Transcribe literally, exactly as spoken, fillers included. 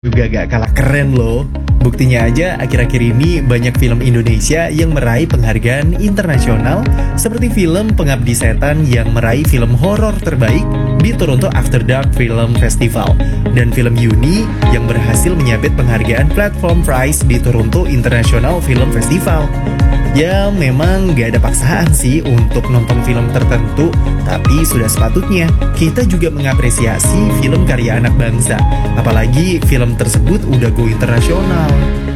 Juga gak kalah keren loh. Buktinya aja akhir-akhir ini banyak film Indonesia yang meraih penghargaan internasional, seperti film Pengabdi Setan yang meraih film horor terbaik di Toronto After Dark Film Festival, dan film Yuni yang berhasil menyabet penghargaan Platform Prize di Toronto International Film Festival. Ya memang gak ada paksaan sih untuk nonton film tertentu, tapi sudah sepatutnya kita juga mengapresiasi film karya anak bangsa. Apalagi film tersebut udah go internasional.